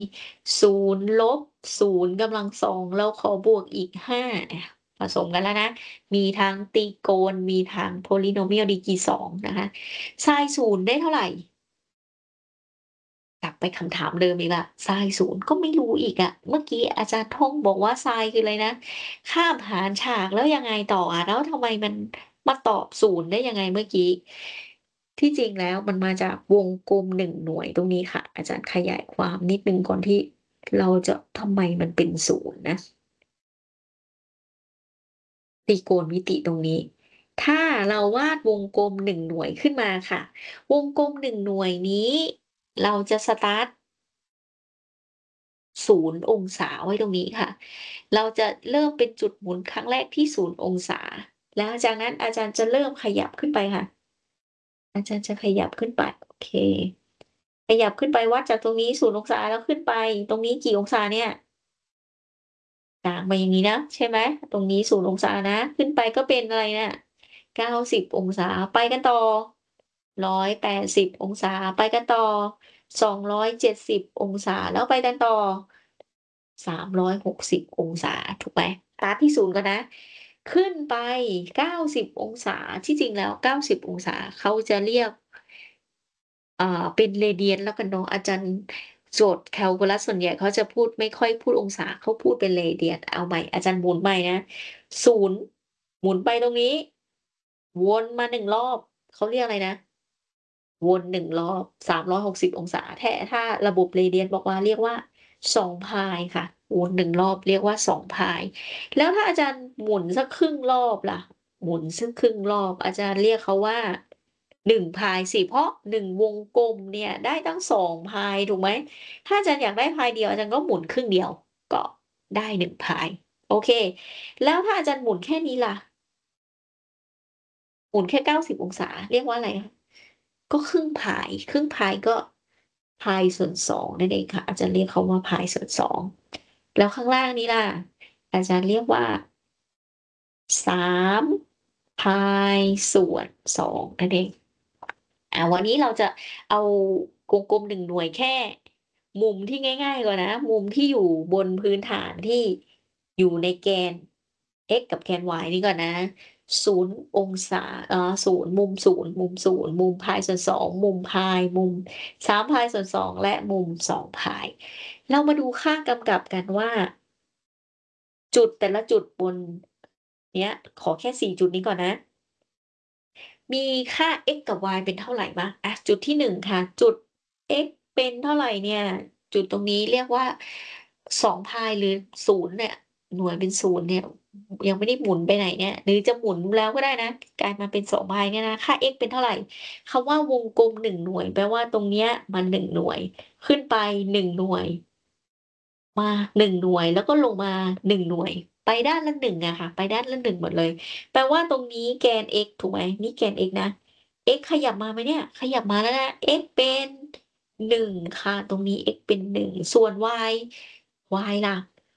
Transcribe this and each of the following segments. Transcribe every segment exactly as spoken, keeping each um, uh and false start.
ศูนย์ลบศูนย์กำลังสองแล้วขอบวกอีกห้าอะผสมกันแล้วนะ มีทั้งตรีโกณ มีทั้ง polynomial ดีกรีสองนะคะ ไซน์ศูนย์ได้เท่าไร? กลับไปคำถามเดิมอีกแล้ว ไซน์ศูนย์ก็ไม่รู้อีกอะ เมื่อกี้อาจารย์ท่องบอกว่าไซน์คืออะไรนะ คาบหารฉากแล้วยังไงต่ออะ แล้วทำไมมันมาตอบศูนย์ได้ยังไงเมื่อกี้ ที่จริงแล้วมันมาจากวงกลม หนึ่ง หน่วยตรงนี้ค่ะ อาจารย์ขยายความนิดหนึ่งก่อนที่เราจะ ทำไมมันเป็นศูนย์นะ ตรีโกณมิติตรงนี้ ถ้าเราวาดวงกลม หนึ่ง หน่วยขึ้นมาค่ะ วงกลม หนึ่ง หน่วยนี้เราจะ สตาร์ต ศูนย์ องศาไว้ตรงนี้ค่ะ เราจะเริ่มเป็นจุดหมุนครั้งแรกที่ ศูนย์ องศา แล้วจากนั้นอาจารย์จะเริ่มขยับขึ้นไปค่ะ อาจารย์จะขยับขึ้นไป โอเค ขยับขึ้นไปวัดจากตรงนี้ ศูนย์ องศาแล้วขึ้นไป ตรงนี้กี่องศาเนี่ย? กางมาอย่างงี้นะ ใช่ไหม ตรงนี้ ศูนย์ องศานะ ขึ้นไปก็เป็นอะไรน่ะ เก้าสิบ องศา ไปกันต่อ ร้อยแปดสิบ องศา ไปกันต่อ สองร้อยเจ็ดสิบ องศา แล้วไปกันต่อ สามร้อยหกสิบ องศา ถูกไหม สตาร์ตที่ ศูนย์ ก่อนนะ ขึ้นไป เก้าสิบ องศา ที่จริงแล้ว เก้าสิบ องศาเขาจะเรียก อ่า เป็น Radian แล้วกันเนาะ อาจารย์โจทย์แคลคูลัสส่วนใหญ่เขาจะพูด ไม่ค่อยพูดองศา เขาพูดเป็น Radian เอาใหม่ อาจารย์หมุนใหม่นะ ศูนย์ หมุนไปตรงนี้ วนมา หนึ่ง รอบ เขาเรียกอะไรนะ วน หนึ่ง รอบ สามร้อยหกสิบ องศา แท่ ถ้าระบบ Radian บอกว่า เรียกว่า สอง พายค่ะ วน หนึ่ง รอบเรียกว่า สอง พาย แล้วถ้าอาจารย์หมุนสักครึ่งรอบล่ะ หมุนสักครึ่งรอบ อาจารย์เรียกเขาว่า หนึ่ง พายสิ เพราะ หนึ่ง วงกลมเนี่ยได้ตั้ง สอง พาย ถูกไหม ถ้าอาจารย์อยากได้พายเดียว อาจารย์ก็หมุนครึ่งเดียว ก็ได้ หนึ่ง พาย โอเค แล้วถ้าอาจารย์หมุนแค่นี้ล่ะ? หมุนแค่ เก้าสิบ องศา เรียกว่าอะไรคะ? ก็ครึ่งพาย ครึ่งพายก็ พายส่วน สอง นั่นเองค่ะ อาจารย์เรียกเขาว่า พายส่วน สอง แล้วข้างล่างนี้ล่ะ อาจารย์เรียกว่า สาม พายส่วน สอง นั่นเอง อ่า วันนี้เราจะเอาวงกลม หนึ่ง หน่วยแค่มุมที่ง่าย ๆ ก่อนนะ มุมที่อยู่บนพื้นฐานที่อยู่ในแกน x กับแกน y นี้ก่อนนะ ศูนย์ องศา อ๋อ ศูนย์ มุม ศูนย์ มุม ศูนย์ มุมพายส่วน สอง มุมพาย มุม สาม พายส่วน สอง และมุม สอง พาย เรามาดูค่ากำกับกันว่า จุดแต่ละจุดบนเนี้ย ขอแค่ สี่ จุดนี้ก่อนนะ มีค่า x กับ y เป็นเท่าไรบ้าง? อะ จุดที่ หนึ่ง ค่ะ จุด x เป็นเท่าไรเนี่ย จุดตรงนี้เรียกว่า สอง พาย หรือ ศูนย์ เนี่ย หน่วยเป็น ศูนย์ เนี่ย ยังไม่ได้หมุนไปไหนเนี่ย หรือจะหมุนแล้วก็ได้นะ กลายมาเป็น สอง พายเนี่ยนะ ค่า x เป็นเท่าไร? คำว่าวงกลม หนึ่ง หน่วย แปลว่าตรงเนี้ยมัน หนึ่ง หน่วย ขึ้นไป หนึ่ง หน่วย มา หนึ่ง หน่วย แล้วก็ลงมา หนึ่ง หน่วย ไปด้านละ หนึ่ง อะค่ะ ไปด้านละ หนึ่ง หมดเลย แปลว่าตรงนี้แกน x ถูกไหม นี่แกน x นะ x ขยับมาไหมเนี่ย? ขยับมาแล้วนะ x เป็น หนึ่ง ค่ะ ตรงนี้ x เป็น หนึ่ง ส่วน y y ล่ะ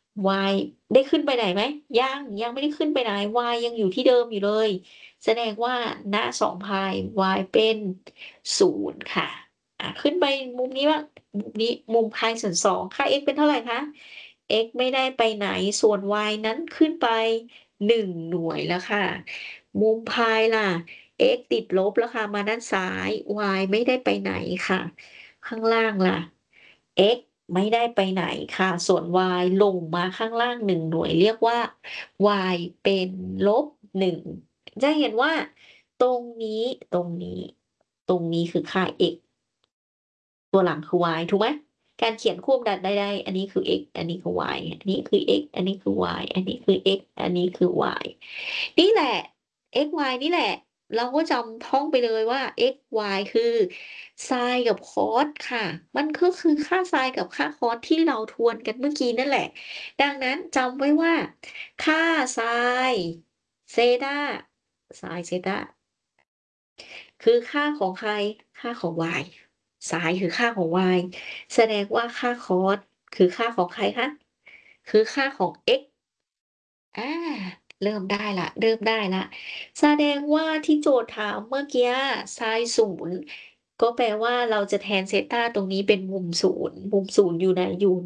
y ได้ขึ้นไปไหนไหม? ยัง ยังไม่ได้ขึ้นไปไหน y ยังอยู่ที่เดิมอยู่เลย แสดงว่า ณ สอง พาย y เป็น ศูนย์ ค่ะ อา ขึ้นไปมุมนี้บ้าง มุมนี้ มุมพายส่วน สอง ค่า x เป็นเท่าไรคะ? x ไม่ได้ไปไหน ส่วน y นั้นขึ้นไป หนึ่ง หน่วยแล้วค่ะ มุมพายล่ะ x ติดลบแล้วค่ะ มาด้านซ้าย y ไม่ได้ไปไหนค่ะ ข้างล่างล่ะ x ไม่ได้ไปไหนค่ะ ส่วน y ลงมาข้างล่าง หนึ่ง หน่วย เรียกว่า y เป็น ลบ หนึ่ง จะเห็นว่า ตรงนี้ ตรงนี้ ตรงนี้คือค่า x ตัวหลังคือ y ถูกไหม การเขียนควบดัดใด ๆ อันนี้คือ x อันนี้คือ y อันนี้คือ x อันนี้คือ y อันนี้คือ x อันนี้คือ y นี่แหละ x y นี่แหละ เราก็จำ ท่องไปเลยว่า x y คือไซน์กับคอสค่ะ มันก็คือค่าไซน์กับค่าคอสที่เราทวนกันเมื่อกี้นั่นแหละ ดังนั้นจำไว้ว่า ค่าไซน์เซตา ไซน์เซตา คือค่าของใคร ค่าของ y ไซน์คือค่าของ y แสดงว่าค่าคอสคือค่าของใครคะ? คือค่าของ x อา เริ่มได้แล้ว เริ่มได้แล้ว แสดงว่าที่โจทย์ถามเมื่อกี้ ไซน์ ศูนย์ก็แปลว่าเราจะแทนเซตาตรงนี้เป็นมุม ศูนย์ มุม ศูนย์ อยู่ไหน อยู่